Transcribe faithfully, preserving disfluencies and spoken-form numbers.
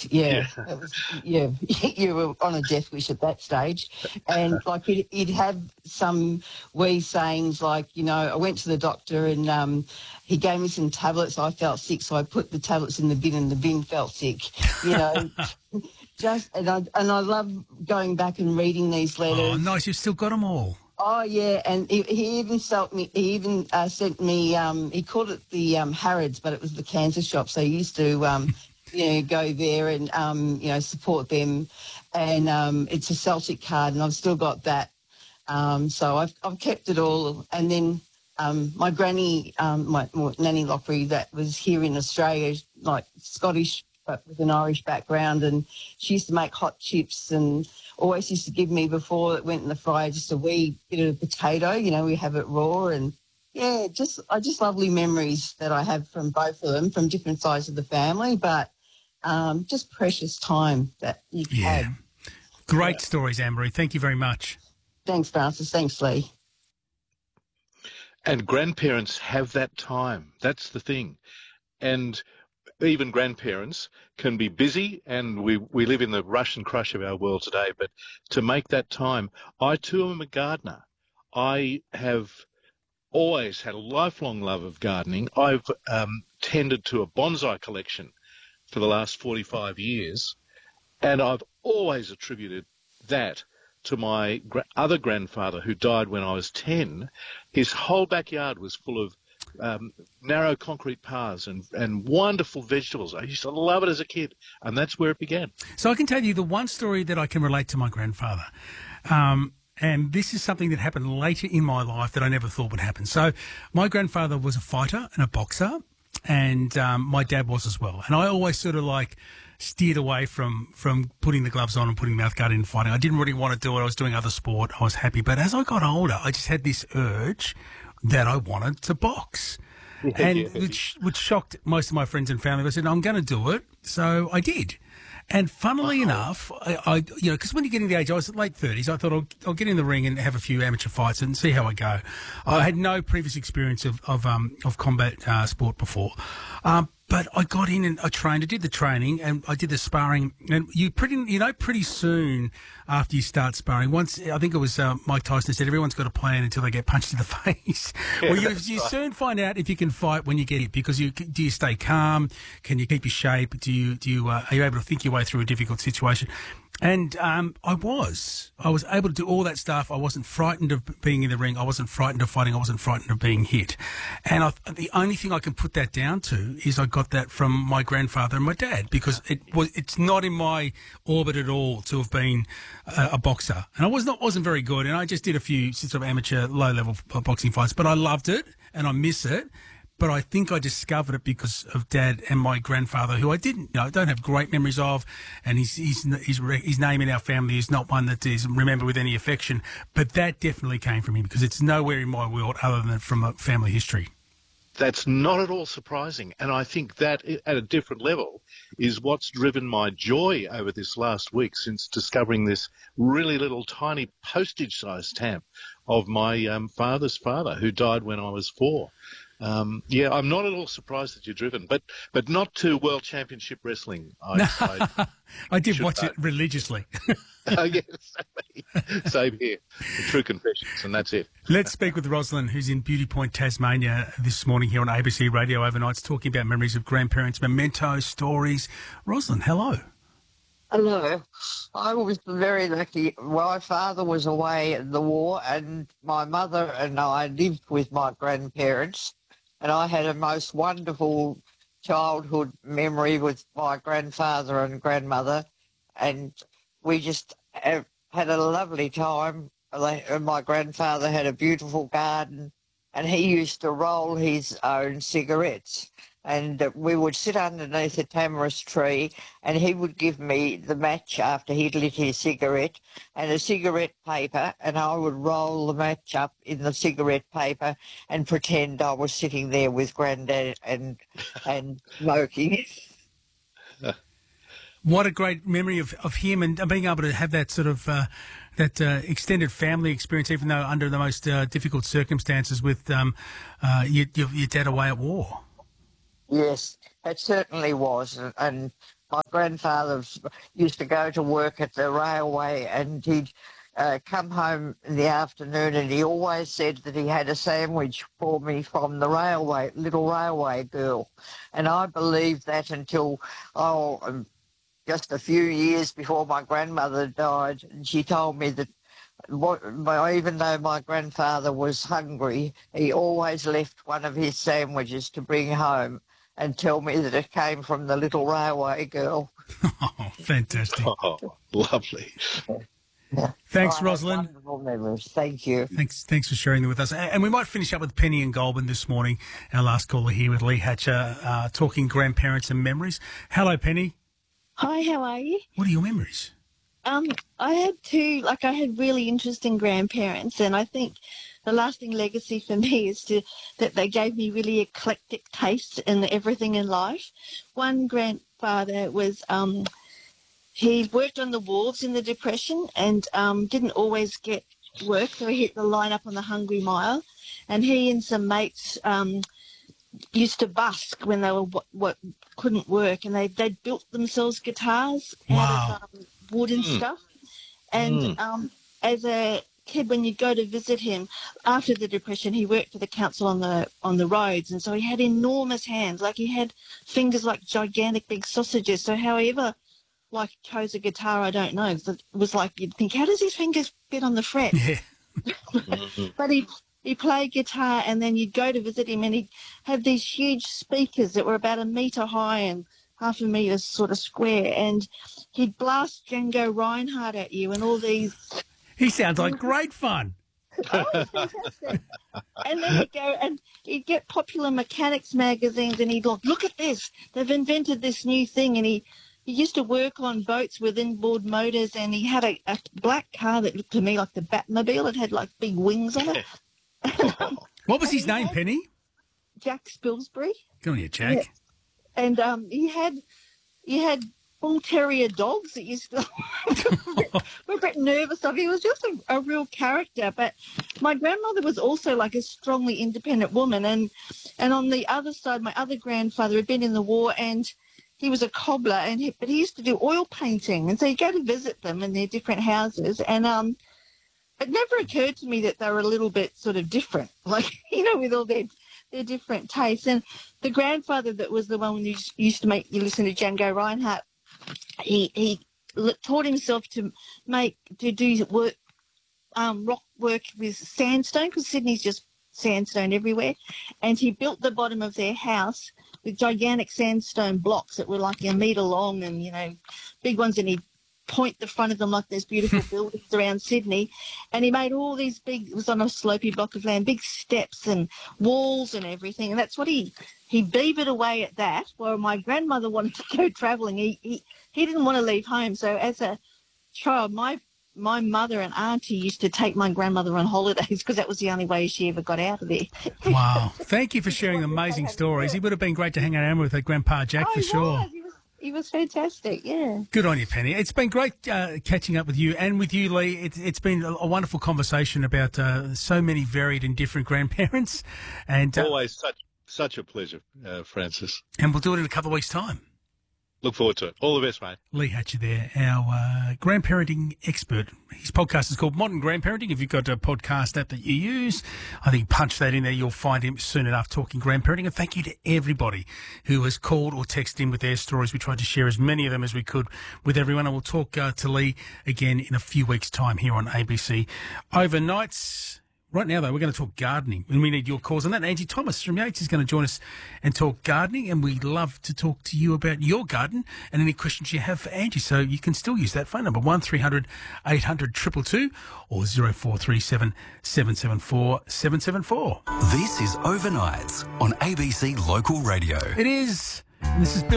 correct. Yeah, Yeah. it was, yeah. You were on a death wish at that stage, and like it, it'd have some wee sayings like, you know, I went to the doctor and um, he gave me some tablets. I felt sick, so I put the tablets in the bin, and the bin felt sick. You know, just and I and I love going back and reading these letters. Oh, nice. You've still got them all. Oh yeah, and he, he even sent me. He even uh, sent me. Um, he called it the um, Harrods, but it was the cancer shop. So he used to, um, you know, go there and um, you know, support them. And um, it's a Celtic card, and I've still got that. Um, so I've I've kept it all. And then um, my granny, um, my, my Nanny Lockery, that was here in Australia, like Scottish but with an Irish background, and she used to make hot chips and always used to give me, before it went in the fryer, just a wee bit of potato. You know, we have it raw, and yeah, just I just lovely memories that I have from both of them, from different sides of the family, but um, just precious time that you've Yeah. had. Great stories, Anne-Marie. Thank you very much. Thanks, Francis. Thanks, Lee. And grandparents have that time. That's the thing. And even grandparents can be busy, and we, we live in the rush and crush of our world today, but to make that time, I too am a gardener. I have always had a lifelong love of gardening. I've um, tended to a bonsai collection for the last forty-five years, and I've always attributed that to my gra- other grandfather, who died when I was ten. His whole backyard was full of um, narrow concrete paths and, and wonderful vegetables. I used to love it as a kid, and that's where it began. So I can tell you the one story that I can relate to my grandfather. Um, and this is something that happened later in my life that I never thought would happen. So my grandfather was a fighter and a boxer, and um, my dad was as well. And I always sort of like steered away from, from putting the gloves on and putting mouthguard in and fighting. I didn't really want to do it. I was doing other sport. I was happy. But as I got older, I just had this urge that I wanted to box. And Yeah. which, which shocked most of my friends and family. I said, I'm going to do it. So I did. And funnily enough, I, I you know, because when you're getting the age, I was late thirties, I thought I'll, I'll get in the ring and have a few amateur fights and see how I go. I had no previous experience of, of, um, of combat uh, sport before. Um, But I got in and I trained. I did the training and I did the sparring. And you pretty, you know, pretty soon after you start sparring, once I think it was uh, Mike Tyson said, everyone's got a plan until they get punched in the face. Yeah, well, you, that's you right. soon find out if you can fight when you get hit, because you do you stay calm? Can you keep your shape? Do you do you uh, are you able to think your way through a difficult situation? And um, I was. I was able to do all that stuff. I wasn't frightened of being in the ring. I wasn't frightened of fighting. I wasn't frightened of being hit. And I, the only thing I can put that down to is I got that from my grandfather and my dad, because it was. It's not in my orbit at all to have been a, a boxer. And I was not wasn't very good. And I just did a few sort of amateur, low level boxing fights. But I loved it and I miss it. But I think I discovered it because of Dad and my grandfather, who I didn't, you know, don't have great memories of, and his his his, his name in our family is not one that is remembered with any affection. But that definitely came from him, because it's nowhere in my world other than from a family history. That's not at all surprising. And I think that at a different level is what's driven my joy over this last week, since discovering this really little tiny postage-sized stamp of my um, father's father, who died when I was four. Um, yeah, I'm not at all surprised that you're driven, but but not to World Championship Wrestling. I, I, I did should watch know. it religiously. Oh, yes, same here. The true confessions, and that's it. Let's speak with Rosalind, who's in Beauty Point, Tasmania, this morning here on A B C Radio Overnights, talking about memories of grandparents, memento stories. Rosalind, hello. Hello. I was very lucky. My father was away in the war, and my mother and I lived with my grandparents, and I had a most wonderful childhood memory with my grandfather and grandmother, and we just have had a lovely time. And my grandfather had a beautiful garden, and he used to roll his own cigarettes. And we would sit underneath a tamarisk tree, and he would give me the match after he'd lit his cigarette and a cigarette paper, and I would roll the match up in the cigarette paper and pretend I was sitting there with Granddad and and smoking. What a great memory of, of him, and being able to have that sort of uh, that uh, extended family experience, even though under the most uh, difficult circumstances, with um, uh, your, your, your dad away at war. Yes, it certainly was. And, and my grandfather used to go to work at the railway, and he'd uh, come home in the afternoon, and he always said that he had a sandwich for me from the railway, little railway girl. And I believed that until, oh, um, just a few years before my grandmother died, and she told me that what, even though my grandfather was hungry, he always left one of his sandwiches to bring home and tell me that it came from the little railway girl. Oh, fantastic. Oh, lovely. Yeah. Thanks, I have Rosalind. Wonderful memories. Thank you. Thanks, thanks for sharing them with us. And we might finish up with Penny and Goulburn this morning. Our last caller here with Lee Hatcher, uh, talking grandparents and memories. Hello, Penny. Hi, how are you? What are your memories? Um, I had two, like I had really interesting grandparents, and I think the lasting legacy for me is to that they gave me really eclectic tastes in everything in life. One grandfather was, um, he worked on the wharves in the Depression and um, didn't always get work, so he hit the line up on the Hungry Mile, and he and some mates um, used to busk when they were what, what couldn't work, and they they'd built themselves guitars Wow. out of um, wood and Mm. stuff. And Mm. um, as a kid, when you go to visit him after the Depression, he worked for the council on the on the roads, and so he had enormous hands, like he had fingers like gigantic big sausages. So however, like chose a guitar, I don't know. It was like you'd think, how does his fingers fit on the fret? Yeah. But he he played guitar, and then you'd go to visit him, and he'd have these huge speakers that were about a metre high and half a metre sort of square, and he'd blast Django Reinhardt at you and all these. He sounds like great fun. Oh, it's fantastic. And then he'd go and he'd get Popular Mechanics magazines, and he'd look, look at this. They've invented this new thing, and he, he used to work on boats with inboard motors, and he had a, a black car that looked to me like the Batmobile. It had like big wings on it. What was his And he name, had Penny? Jack Spilsbury. Good on you, Jack. Yeah. And um, he had he had bull terrier dogs that used to were a bit nervous of. He was just a, a real character. But my grandmother was also like a strongly independent woman, and and on the other side, my other grandfather had been in the war, and he was a cobbler, and he, but he used to do oil painting, and so you go to visit them in their different houses, and um. It never occurred to me that they were a little bit sort of different, like, you know, with all their their different tastes. And the grandfather that was the one who used to make you listen to Django Reinhardt, he he taught himself to make, to do work, um, rock work with sandstone, because Sydney's just sandstone everywhere. And he built the bottom of their house with gigantic sandstone blocks that were like a metre long and, you know, big ones, and he'd point the front of them like there's beautiful buildings around Sydney. And he made all these big, it was on a slopey block of land, big steps and walls and everything. And that's what he, he beavered away at that, while my grandmother wanted to go travelling. He, he, he didn't want to leave home. So as a child, my my mother and auntie used to take my grandmother on holidays because that was the only way she ever got out of there. Wow. Thank you for sharing the amazing stories. He would have been great to hang around with her Grandpa Jack, Oh, for he sure. was. He was, he was fantastic, yeah. Good on you, Penny. It's been great uh, catching up with you and with you, Lee. It's, it's been a, a wonderful conversation about uh, so many varied and different grandparents. And uh, Always such such a pleasure, uh, Francis. and we'll do it in a couple of weeks' time. Look forward to it. All the best, mate. Lee Hatcher there, our uh, grandparenting expert. His podcast is called Modern Grandparenting. If you've got a podcast app that you use, I think punch that in there. You'll find him soon enough talking grandparenting. And thank you to everybody who has called or texted in with their stories. We tried to share as many of them as we could with everyone. And we'll talk uh, to Lee again in a few weeks' time here on A B C Overnights. Right now, though, we're going to talk gardening, and we need your calls on that. Angie Thomas from Yates is going to join us and talk gardening, and we'd love to talk to you about your garden and any questions you have for Angie. So you can still use that phone number, one three hundred eight hundred two two two or zero four three seven seven seven four seven seven four. This is Overnights on A B C Local Radio. It is. And this is Bill.